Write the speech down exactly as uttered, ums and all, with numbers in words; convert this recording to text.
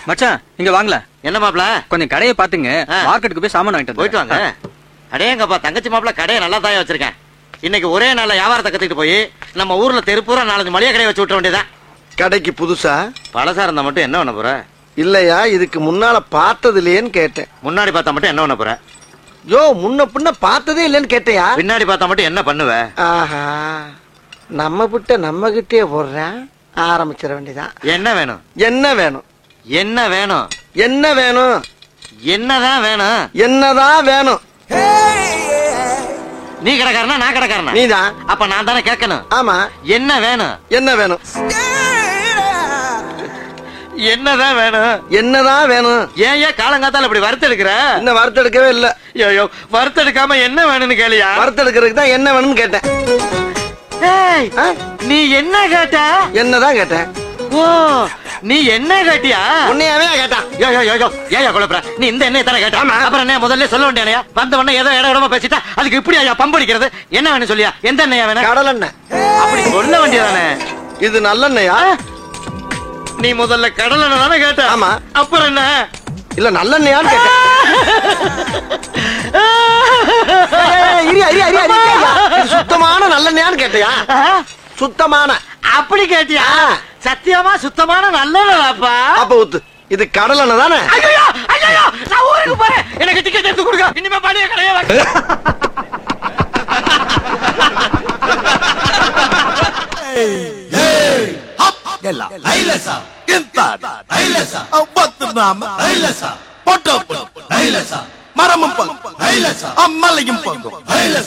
மச்சான் இங்க வாங்கல. என்ன மாப்ள? கொஞ்சம் கடையை பாத்துங்க. மார்க்கெட்டுக்கு போய் சாமான் வாங்கிட்டு போயிட்டு வாங்க. அடேங்கப்பா, தங்கச்சி மாப்ள கடையை நல்லா தான் வச்சிருக்கேன். இன்னைக்கு ஒரே நாள்ல வியாபாரத்தை கத்துக்கிட்டு போய் நம்ம ஊர்ல தெருப்பூரா நாலஞ்சு மளிகை கடையை வச்சு விட்ட வேண்டியதான். கடைக்கு புதுசா பழசா இருந்தா மட்டும் என்ன பண்ண போற? இல்லையா, இதுக்கு முன்னால பார்த்தது இல்லையேன்னு கேட்டேன். முன்னாடி பார்த்தா மட்டும் என்ன பண்ண போற? யோ, முன்ன பின்ன பார்த்ததே இல்லைன்னு கேட்டையா? பின்னாடி பார்த்தா மட்டும் என்ன பண்ணுவ? ஆஹா, நம்ம கிட்ட நம்ம கிட்டே போடுறேன். ஆரம்பிச்சிட வேண்டியதான். என்ன வேணும்? என்ன வேணும்? என்ன வேணும்? என்ன வேணும்? என்னதான் வேணும்? என்னதான் வேணும்? நீ கடைக்காரனா நான் கடைக்காரனா? நீதான். அப்ப நான் தானே கேட்கணும். ஆமா. என்ன வேணும்? என்ன வேணும்? என்னதான் வேணும்? என்னதான் வேணும்? ஏன் ஏன் காலங்காத்தால இப்படி வறுத்தெடுக்கிற? இன்னும் வறுத்தெடுக்கவே இல்ல. ஐயோ, வறுத்தெடுக்காம என்ன வேணும்னு கேளியா? வறுத்தெடுக்கிறதுக்கு தான் என்ன வேணும்னு கேட்டேன். ஏய், நீ என்ன கேட்ட? என்னதான் கேட்டேன். ஓ, நீ என்ன கேட்டியா? உன்னையாவே கேட்டான். யோ யோ யோ ஏயா குழப்பற? நீ இந்த எண்ணெய் தானே கேட்ட? அப்புறம் என்ன முதல்ல சொல்ல வேண்டியா? வந்த உடனே ஏதோ இட இடமா பேசிட்டா அதுக்கு இப்படி ஐயா பம்படிக்கிறது. என்ன வேணும் சொல்லியா? எந்த எண்ணெயா வேணும்? கடல் எண்ணெய். அப்படி சொல்ல வேண்டியதானே. இது நல்லெண்ணெயா? நீ முதல்ல கடல் எண்ணெய் தானே கேட்ட? ஆமா. அப்புறம் என்ன? இல்ல நல்லெண்ணெயான்னு கேட்டேன். சுத்தமான நல்லெண்ணெயான்னு கேட்டியா? சுத்தமான. அப்படி கேட்டியா? சத்தியமா சுத்தமான நல்லதாப்பா. அப்ப ஊத்து. இது கடல் எண்ணெய் தானே? ஐயோ ஐயோ, நான் ஊருக்கு போறேன். எனக்கு டிக்கெட் எடுத்து கொடுங்க. இனிமே பழைய கடையே வாங்க. ಎಲ್ಲ ಐಲಸ ಇಂತ ಐಲಸ ಅವತ್ತು ನಾಮ ಐಲಸ ಪೊಟ್ಟೊಪ್ಪು ಐಲಸ ಮರಮಂಪ ಐಲಸ ಅಮ್ಮಲಗಿಂಪ ಐಲಸ